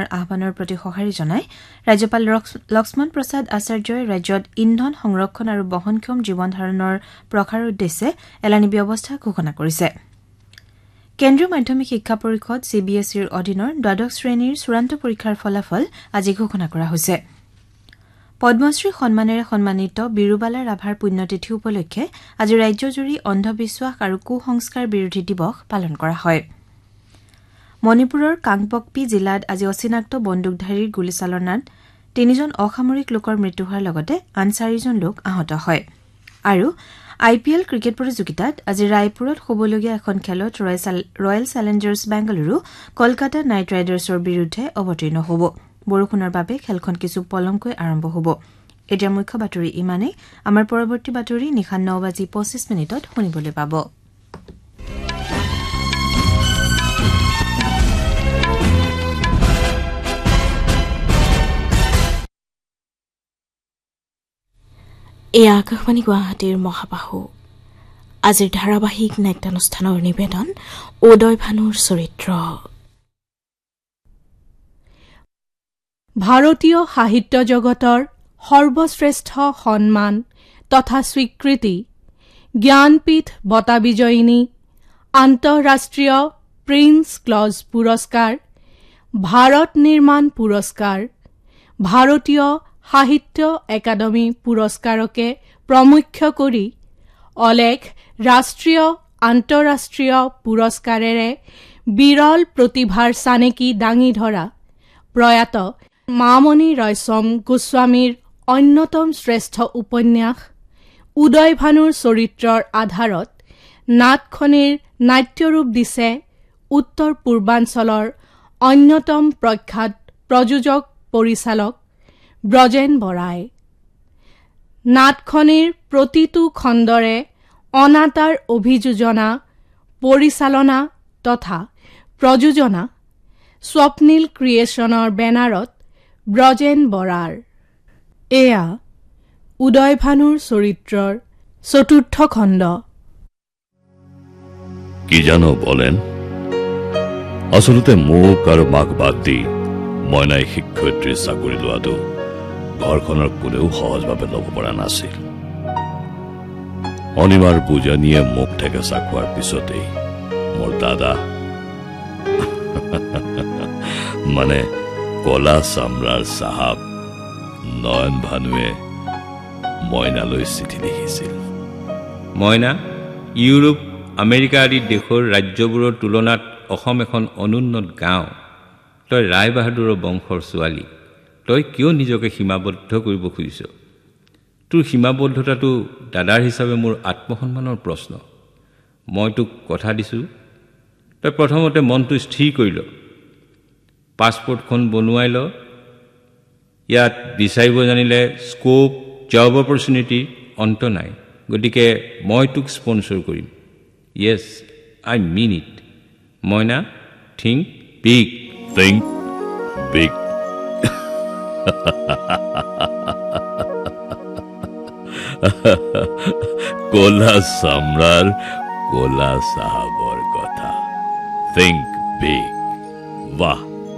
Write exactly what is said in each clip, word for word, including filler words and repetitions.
আন্দোলনৰ আহ্বানৰ প্ৰতি সঁহাৰি জনাই ৰাজ্যপাল লক্ষ্মণ প্ৰসাদ আচাৰ্যই ৰাজ্যত ইন্ধন সংৰক্ষণ আৰু বহনক্ষম জীৱন ধাৰণৰ প্ৰসাৰৰ উদ্দেশ্যে এলানি ব্যৱস্থা ঘোষণা কৰিছে। কেন্দ্ৰীয় মাধ্যমিক শিক্ষা পৰিষদ চি বি এছ ইৰ অধীনৰ দ্বাদশ শ্ৰেণীৰ চূড়ান্ত পৰীক্ষাৰ ফলাফল আজি ঘোষণা কৰা হৈছে। পদ্মশ্ৰী সন্মানেৰে সন্মানিত বিৰুবালা ৰাভাৰ পুণ্যতিথি উপলক্ষে আজি ৰাজ্যজুৰি অন্ধবিশ্বাস আৰু কুসংস্কাৰ বিৰোধী দিৱস পালন কৰা হয়। মণিপুৰৰ কাংপকপি জিলাত আজি অচিনাক্ত বন্দুকধাৰীৰ গুলীচালনাত তিনিজন অসামৰিক লোকৰ মৃত্যু হোৱাৰ লগতে আন চাৰিজন লোক আহত হয়। আৰু আই পি এল ক্ৰিকেট প্ৰতিযোগিতাত আজি ৰায়পুৰত হ'বলগীয়া এখন খেলত royal Challengers Bengaluru Kolkata night ৰাইডাৰ্ছৰ বিৰুদ্ধে অৱতীৰ্ণ হ'ব। বৰষুণৰ বাবে খেলখন কিছু পলমকৈ আৰম্ভ হ'ব। এতিয়া মুখ্য বাতৰি ইমানেই। আমাৰ পৰৱৰ্তী বাতৰি নিশা ন বাজি পঁচিছ মিনিটত শুনিবলৈ পাব। এই আকাশবাণী গুৱাহাটীৰ মহাবাহু আজিৰ ধাৰাবাহিক নাট্যানুষ্ঠানৰ নিবেদন উদয় ভানুৰ চৰিত্ৰ। ভাৰতীয় সাহিত্য জগতৰ সৰ্বশ্ৰেষ্ঠ সন্মান তথা স্বীকৃতি জ্ঞানপীঠ বঁটা বিজয়িনী আন্তঃৰাষ্ট্ৰীয় প্ৰিন্স ক্লজ পুৰস্কাৰ, ভাৰত নিৰ্মাণ পুৰস্কাৰ, ভাৰতীয় সাহিত্য একাডেমী পুৰস্কাৰকে প্ৰমুখ্য কৰি অলেখ ৰাষ্ট্ৰীয় আন্তঃৰাষ্ট্ৰীয় পুৰস্কাৰেৰে বিৰল প্ৰতিভাৰ চানেকি দাঙি ধৰা প্ৰয়াত মামণি ৰয়ছম গোস্বামীৰ অন্যতম শ্ৰেষ্ঠ উপন্যাস উদয় ভানুৰ চৰিত্ৰৰ আধাৰত নাটখনিৰ নাট্যৰূপ দিছে উত্তৰ পূৰ্বাঞ্চলৰ অন্যতম প্ৰখ্যাত প্ৰযোজক পৰিচালক ব্ৰজেন বৰাই। নাটখনিৰ প্ৰতিটো খণ্ডৰে অনাতাঁৰ অভিযোজনা, পৰিচালনা তথা প্ৰযোজনা স্বপ্নীল ক্ৰিয়েশ্যনৰ বেনাৰত ব্ৰজেন বৰাৰ। এয়া উদয় ভানুৰ চৰিত্ৰৰ চতুৰ্থ খণ্ড। কি জানো বলেন, আচলতে মোক আৰু মাক বাদ দি মইনাই শিক্ষয়িত্ৰীৰ চাকৰি লোৱাটো ঘৰখনৰ কোনেও সহজভাৱে ল'ব পৰা নাছিল। অনিমাৰ বুজনীয়ে মোক ঠেকেচা খোৱাৰ পিছতেই মোৰ দাদা মানে কলা চামৰাৰ চাহাব নয়ন ভানুৱে মইনালৈ চিঠি লিখিছিল। মইনা, ইউৰোপ আমেৰিকা আদি দেশৰ ৰাজ্যবোৰৰ তুলনাত অসম এখন অনুন্নত গাঁও। তই ৰায় বাহাদুৰৰ বংশৰ ছোৱালী, তই কিয় নিজকে সীমাবদ্ধ কৰিব খুজিছ? তোৰ সীমাবদ্ধতাটো দাদাৰ হিচাপে মোৰ আত্মসন্মানৰ প্ৰশ্ন। মই তোক কথা দিছোঁ, তই প্ৰথমতে মনটো স্থিৰ কৰি ল, পাছপৰ্টখন বনোৱাই ল। ইয়াত বিচাৰিব জানিলে স্কোপ, জব অপৰচুনিটি অন্ত নাই। গতিকে মই তোক স্পনচৰ কৰিম। য়েছ, I mean it. Moina, think big. Think big. কলা চামৰাৰ কলা চাহাবৰ কথা। Think big. বাহ,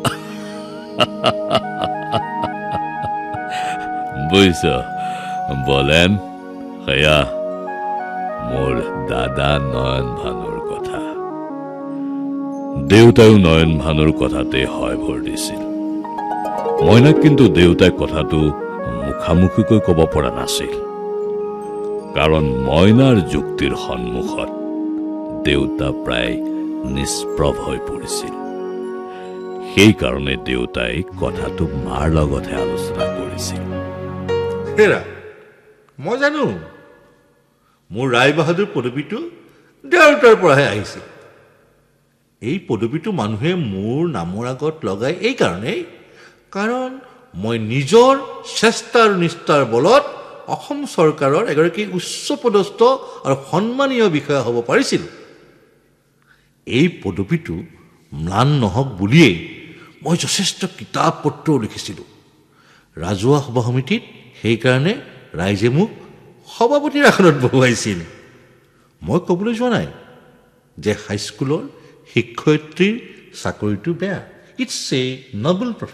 বুজিছ বলেন, সেয়া মোৰ দাদা নয়ন ভানুৰ কথা। দেউতায়ো নয়ন ভানুৰ কথাতে হয় ভৰ দিছিল। মইনাক কিন্তু দেউতাই কথাটো মুখামুখিকৈ ক'ব পৰা নাছিল, কাৰণ মইনাৰ যুক্তিৰ সন্মুখত দেউতা প্ৰায় নিষ্প্ৰভ হৈ পৰিছিল। সেইকাৰণে দেউতাই কথাটো মাৰ লগতহে আলোচনা কৰিছিল। হেৰা, মই জানো মোৰ ৰায় বাহাদুৰ পদবীটো দেউতাৰ পৰাহে আহিছিল। এই পদবীটো মানুহে মোৰ নামৰ আগত লগাই এই কাৰণেই, কাৰণ মই নিজৰ চেষ্টা আৰু নিষ্ঠাৰ বলত অসম চৰকাৰৰ এগৰাকী উচ্চপদস্থ আৰু সন্মানীয় বিষয়া হ'ব পাৰিছিল। এই পদবীটো ম্লান নহওক বুলিয়েই মই যথেষ্ট কিতাপ পত্ৰও লিখিছিলোঁ। ৰাজহুৱা সভা সমিতিত সেইকাৰণে ৰাইজে মোক সভাপতিৰ আসনত বহুৱাইছিল। মই ক'বলৈ যোৱা নাই যে হাইস্কুলৰ শিক্ষয়িত্ৰীৰ চাকৰিটো বেয়া। It's a noble profession.